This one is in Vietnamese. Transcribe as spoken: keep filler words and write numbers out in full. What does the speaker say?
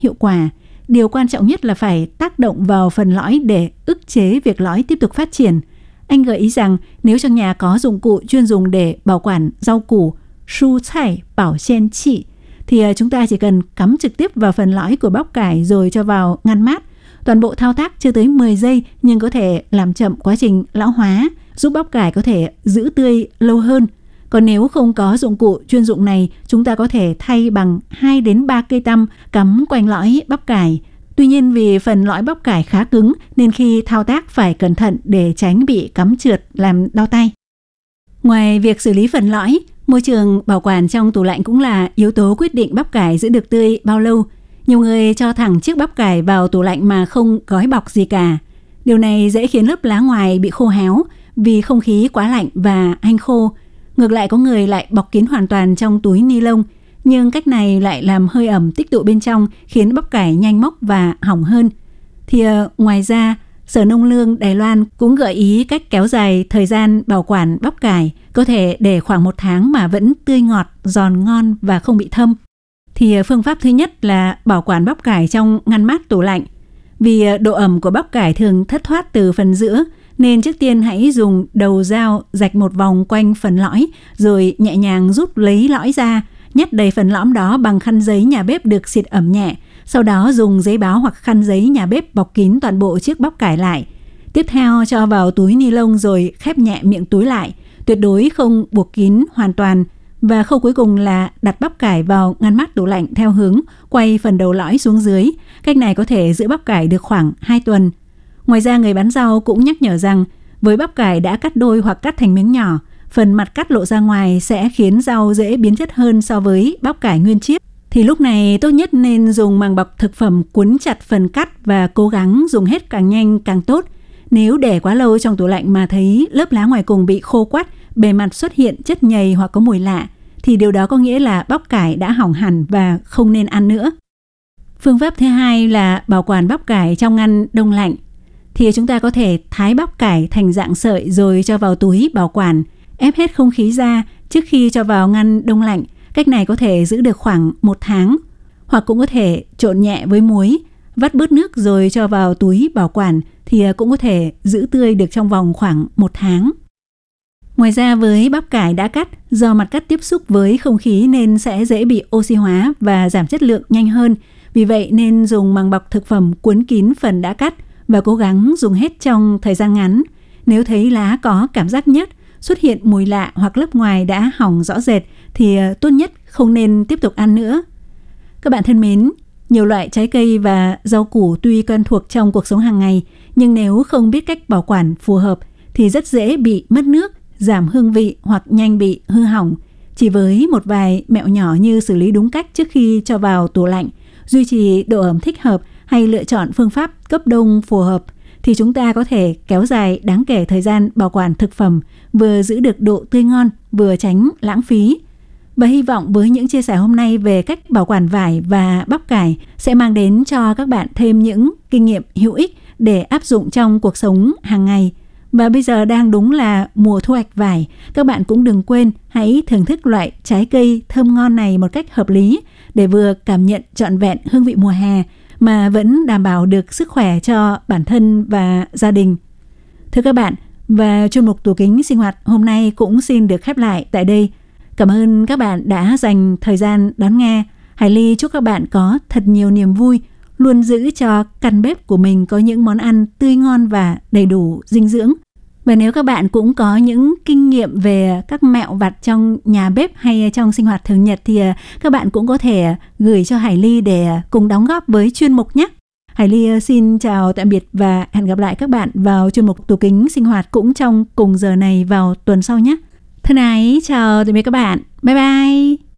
hiệu quả. Điều quan trọng nhất là phải tác động vào phần lõi để ức chế việc lõi tiếp tục phát triển. Anh gợi ý rằng nếu trong nhà có dụng cụ chuyên dùng để bảo quản rau củ, su cải bảo xiên trị, thì chúng ta chỉ cần cắm trực tiếp vào phần lõi của bắp cải rồi cho vào ngăn mát. Toàn bộ thao tác chưa tới mười giây nhưng có thể làm chậm quá trình lão hóa, giúp bắp cải có thể giữ tươi lâu hơn. Còn nếu không có dụng cụ chuyên dụng này, chúng ta có thể thay bằng hai đến ba cây tăm cắm quanh lõi bắp cải. Tuy nhiên vì phần lõi bắp cải khá cứng nên khi thao tác phải cẩn thận để tránh bị cắm trượt làm đau tay. Ngoài việc xử lý phần lõi, môi trường bảo quản trong tủ lạnh cũng là yếu tố quyết định bắp cải giữ được tươi bao lâu. Nhiều người cho thẳng chiếc bắp cải vào tủ lạnh mà không gói bọc gì cả. Điều này dễ khiến lớp lá ngoài bị khô héo vì không khí quá lạnh và hanh khô. Ngược lại có người lại bọc kín hoàn toàn trong túi ni lông, nhưng cách này lại làm hơi ẩm tích tụ bên trong khiến bắp cải nhanh mốc và hỏng hơn. Thì uh, ngoài ra, Sở Nông lương Đài Loan cũng gợi ý cách kéo dài thời gian bảo quản bắp cải, có thể để khoảng một tháng mà vẫn tươi ngọt, giòn ngon và không bị thâm. Thì phương pháp thứ nhất là bảo quản bắp cải trong ngăn mát tủ lạnh. Vì độ ẩm của bắp cải thường thất thoát từ phần giữa, nên trước tiên hãy dùng đầu dao rạch một vòng quanh phần lõi, rồi nhẹ nhàng rút lấy lõi ra, nhét đầy phần lõm đó bằng khăn giấy nhà bếp được xịt ẩm nhẹ. Sau đó dùng giấy báo hoặc khăn giấy nhà bếp bọc kín toàn bộ chiếc bắp cải lại. Tiếp theo cho vào túi ni lông rồi khép nhẹ miệng túi lại, tuyệt đối không buộc kín hoàn toàn. Và khâu cuối cùng là đặt bắp cải vào ngăn mát tủ lạnh theo hướng quay phần đầu lõi xuống dưới. Cách này có thể giữ bắp cải được khoảng hai tuần. Ngoài ra người bán rau cũng nhắc nhở rằng với bắp cải đã cắt đôi hoặc cắt thành miếng nhỏ, phần mặt cắt lộ ra ngoài sẽ khiến rau dễ biến chất hơn so với bắp cải nguyên chiếc. Thì lúc này tốt nhất nên dùng màng bọc thực phẩm cuốn chặt phần cắt và cố gắng dùng hết càng nhanh càng tốt. Nếu để quá lâu trong tủ lạnh mà thấy lớp lá ngoài cùng bị khô quắt, bề mặt xuất hiện chất nhầy hoặc có mùi lạ, thì điều đó có nghĩa là bắp cải đã hỏng hẳn và không nên ăn nữa. Phương pháp thứ hai là bảo quản bắp cải trong ngăn đông lạnh. Thì chúng ta có thể thái bắp cải thành dạng sợi rồi cho vào túi bảo quản, ép hết không khí ra trước khi cho vào ngăn đông lạnh. Cách này có thể giữ được khoảng một tháng. Hoặc cũng có thể trộn nhẹ với muối, vắt bớt nước rồi cho vào túi bảo quản thì cũng có thể giữ tươi được trong vòng khoảng một tháng. Ngoài ra với bắp cải đã cắt, do mặt cắt tiếp xúc với không khí nên sẽ dễ bị oxy hóa và giảm chất lượng nhanh hơn. Vì vậy nên dùng màng bọc thực phẩm cuốn kín phần đã cắt và cố gắng dùng hết trong thời gian ngắn. Nếu thấy lá có cảm giác nhớt, xuất hiện mùi lạ hoặc lớp ngoài đã hỏng rõ rệt thì tốt nhất không nên tiếp tục ăn nữa. Các bạn thân mến, nhiều loại trái cây và rau củ tuy quen thuộc trong cuộc sống hàng ngày, nhưng nếu không biết cách bảo quản phù hợp thì rất dễ bị mất nước, giảm hương vị hoặc nhanh bị hư hỏng. Chỉ với một vài mẹo nhỏ như xử lý đúng cách trước khi cho vào tủ lạnh, duy trì độ ẩm thích hợp hay lựa chọn phương pháp cấp đông phù hợp thì chúng ta có thể kéo dài đáng kể thời gian bảo quản thực phẩm, vừa giữ được độ tươi ngon, vừa tránh lãng phí. Và hy vọng với những chia sẻ hôm nay về cách bảo quản vải và bắp cải sẽ mang đến cho các bạn thêm những kinh nghiệm hữu ích để áp dụng trong cuộc sống hàng ngày. Và bây giờ đang đúng là mùa thu hoạch vải, các bạn cũng đừng quên hãy thưởng thức loại trái cây thơm ngon này một cách hợp lý để vừa cảm nhận trọn vẹn hương vị mùa hè mà vẫn đảm bảo được sức khỏe cho bản thân và gia đình. Thưa các bạn, và chuyên mục Tủ Kính Sinh Hoạt hôm nay cũng xin được khép lại tại đây. Cảm ơn các bạn đã dành thời gian đón nghe. Hải Ly chúc các bạn có thật nhiều niềm vui, luôn giữ cho căn bếp của mình có những món ăn tươi ngon và đầy đủ dinh dưỡng. Và nếu các bạn cũng có những kinh nghiệm về các mẹo vặt trong nhà bếp hay trong sinh hoạt thường nhật thì các bạn cũng có thể gửi cho Hải Ly để cùng đóng góp với chuyên mục nhé. Hải Ly xin chào tạm biệt và hẹn gặp lại các bạn vào chuyên mục Tủ Kính Sinh Hoạt cũng trong cùng giờ này vào tuần sau nhé. Thân ái chào tạm biệt các bạn. Bye bye.